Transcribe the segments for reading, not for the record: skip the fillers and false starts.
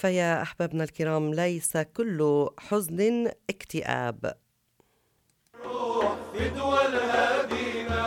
فيا أحبابنا الكرام، ليس كل حزن اكتئاب. في دول هادينا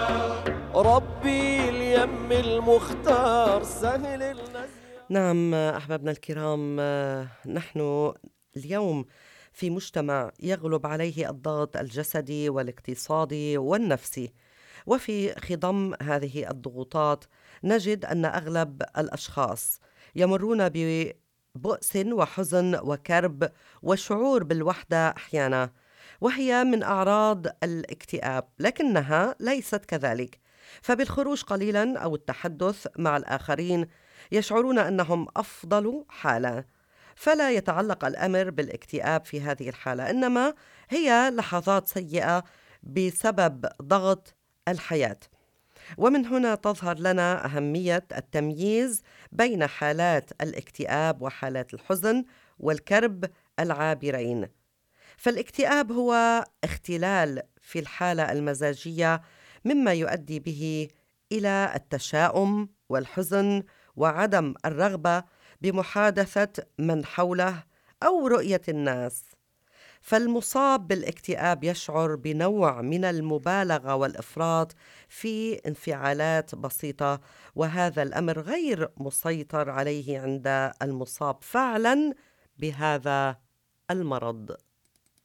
ربي اليم المختار سهل النزل. نعم أحبابنا الكرام، نحن اليوم في مجتمع يغلب عليه الضغط الجسدي والاقتصادي والنفسي، وفي خضم هذه الضغوطات نجد أن أغلب الأشخاص يمرون ببؤس وحزن وكرب وشعور بالوحدة أحيانا، وهي من أعراض الاكتئاب، لكنها ليست كذلك. فبالخروج قليلا أو التحدث مع الآخرين يشعرون أنهم أفضل حالة، فلا يتعلق الأمر بالاكتئاب في هذه الحالة، إنما هي لحظات سيئة بسبب ضغط الحياة. ومن هنا تظهر لنا أهمية التمييز بين حالات الاكتئاب وحالات الحزن والكرب العابرين. فالاكتئاب هو اختلال في الحالة المزاجية، مما يؤدي به إلى التشاؤم والحزن وعدم الرغبة بمحادثة من حوله أو رؤية الناس. فالمصاب بالاكتئاب يشعر بنوع من المبالغة والإفراط في انفعالات بسيطة، وهذا الأمر غير مسيطر عليه عند المصاب فعلا بهذا المرض.